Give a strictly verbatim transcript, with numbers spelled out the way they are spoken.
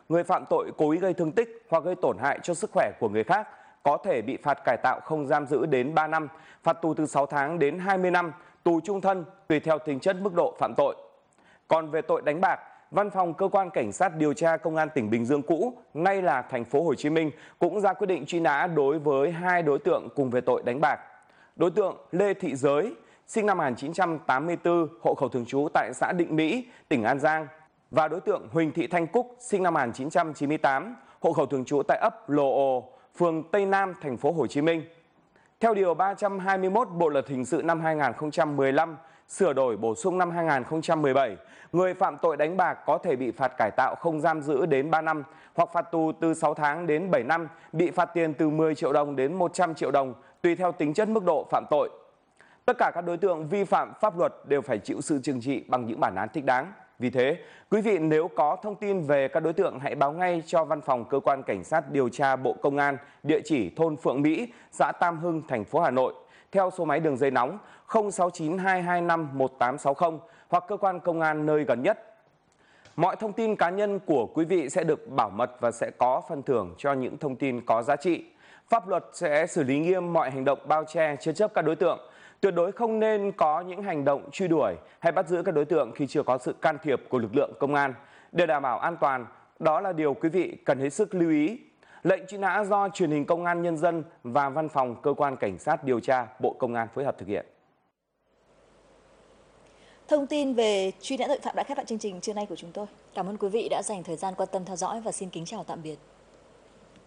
người phạm tội cố ý gây thương tích hoặc gây tổn hại cho sức khỏe của người khác có thể bị phạt cải tạo không giam giữ đến ba năm, phạt tù từ sáu tháng đến hai mươi năm, tù trung thân tùy theo tính chất mức độ phạm tội. Còn về tội đánh bạc, Văn phòng Cơ quan Cảnh sát điều tra Công an tỉnh Bình Dương cũ, nay là thành phố Hồ Chí Minh, cũng ra quyết định truy nã đối với hai đối tượng cùng về tội đánh bạc. Đối tượng Lê Thị Giới, sinh năm một nghìn chín trăm tám mươi tư, hộ khẩu thường trú tại xã Định Mỹ, tỉnh An Giang, và đối tượng Huỳnh Thị Thanh Cúc, sinh năm một nghìn chín trăm chín mươi tám, hộ khẩu thường trú tại ấp Lồ Ồ, phường Tây Nam, thành phố Hồ Chí Minh. Theo điều ba trăm hai mươi mốt Bộ luật hình sự năm hai nghìn không trăm mười lăm, sửa đổi bổ sung năm hai nghìn không trăm mười bảy, người phạm tội đánh bạc có thể bị phạt cải tạo không giam giữ đến ba năm hoặc phạt tù từ sáu tháng đến bảy năm, bị phạt tiền từ mười triệu đồng đến một trăm triệu đồng, tùy theo tính chất mức độ phạm tội. Tất cả các đối tượng vi phạm pháp luật đều phải chịu sự trừng trị bằng những bản án thích đáng. Vì thế, quý vị nếu có thông tin về các đối tượng hãy báo ngay cho Văn phòng Cơ quan Cảnh sát điều tra Bộ Công an, địa chỉ thôn Phượng Mỹ, xã Tam Hưng, thành phố Hà Nội, theo số máy đường dây nóng không sáu chín hai hai năm một tám sáu không hoặc cơ quan công an nơi gần nhất. Mọi thông tin cá nhân của quý vị sẽ được bảo mật và sẽ có phần thưởng cho những thông tin có giá trị. Pháp luật sẽ xử lý nghiêm mọi hành động bao che, chứa chấp các đối tượng. Tuyệt đối không nên có những hành động truy đuổi hay bắt giữ các đối tượng khi chưa có sự can thiệp của lực lượng công an. Để đảm bảo an toàn, đó là điều quý vị cần hết sức lưu ý. Lệnh truy nã do Truyền hình Công an Nhân dân và Văn phòng Cơ quan Cảnh sát điều tra Bộ Công an phối hợp thực hiện. Thông tin về truy nã tội phạm đã khép lại chương trình trưa nay của chúng tôi. Cảm ơn quý vị đã dành thời gian quan tâm theo dõi và xin kính chào tạm biệt.